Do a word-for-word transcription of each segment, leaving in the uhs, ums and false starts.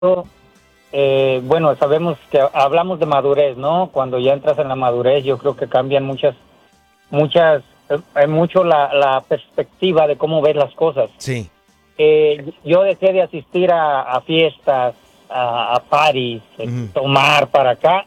eh, bueno, sabemos que hablamos de madurez, ¿no? Cuando ya entras en la madurez, yo creo que cambian muchas, muchas, eh, mucho la, la perspectiva de cómo ves las cosas. Sí. Eh, yo dejé de asistir a, a fiestas, a, a parties, uh-huh. tomar para acá,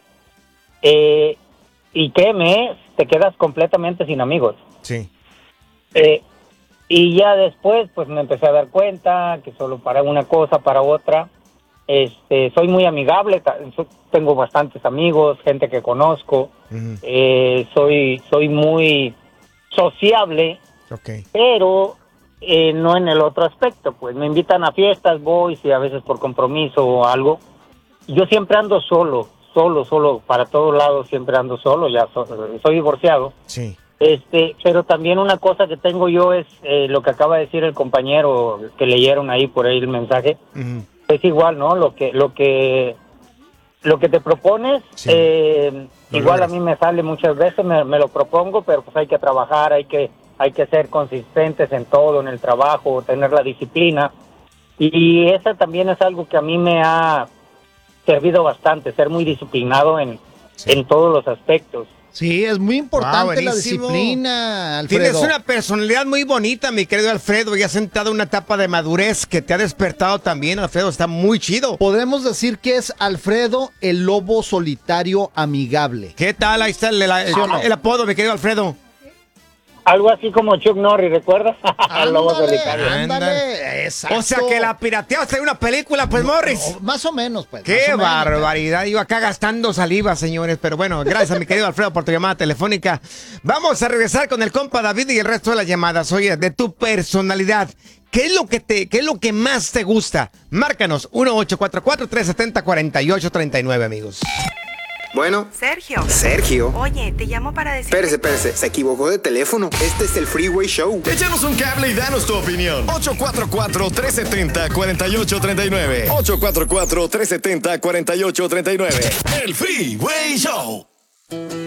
eh, y créeme, te quedas completamente sin amigos. Sí. Eh, y ya después, pues me empecé a dar cuenta que solo para una cosa, para otra. Este, soy muy amigable, tengo bastantes amigos, gente que conozco. Uh-huh. Eh, soy, soy muy sociable, okay. pero eh, no en el otro aspecto. Pues me invitan a fiestas, voy, si a veces por compromiso o algo. Yo siempre ando solo, solo, solo, para todos lados siempre ando solo. Ya so, soy divorciado. Sí. Este, pero también una cosa que tengo yo es eh, lo que acaba de decir el compañero que leyeron ahí por ahí el mensaje. Uh-huh. Es igual, ¿no? Lo que, lo que, lo que te propones, sí. eh, igual logras. A mí me sale muchas veces, me, me lo propongo, pero pues hay que trabajar, hay que, hay que ser consistentes en todo, en el trabajo, tener la disciplina. Y esa también es algo que a mí me ha servido bastante, ser muy disciplinado en, sí. en todos los aspectos. Sí, es muy importante wow, la disciplina, Alfredo. Tienes una personalidad muy bonita, mi querido Alfredo, y has entrado en una etapa de madurez que te ha despertado también, Alfredo, está muy chido. Podemos decir que es Alfredo el lobo solitario amigable. ¿Qué tal? Ahí está el, el, el, el apodo, mi querido Alfredo. Algo así como Chuck Norris, ¿recuerdas? El lobo solitario. Ándale, exacto. O sea que la pirateaste en una película, pues, no, Morris. No, más o menos, pues. Qué menos, barbaridad. Pero... Yo acá gastando saliva, señores. Pero bueno, gracias, mi querido Alfredo, por tu llamada telefónica. Vamos a regresar con el compa David y el resto de las llamadas. Oye, de tu personalidad. ¿Qué es lo que te, qué es lo que más te gusta? Márcanos uno ocho cuatro cuatro, tres siete cero, cuatro ocho tres nueve, amigos. Bueno. Sergio. Sergio. Oye, te llamo para decir... Espérese, espérese. Se equivocó de teléfono. Este es el Freeway Show. Échanos un cable y danos tu opinión. ocho cuatro cuatro, tres siete cero, cuatro ocho tres nueve. ocho cuatro cuatro, tres siete cero, cuatro ocho tres nueve. El Freeway Show.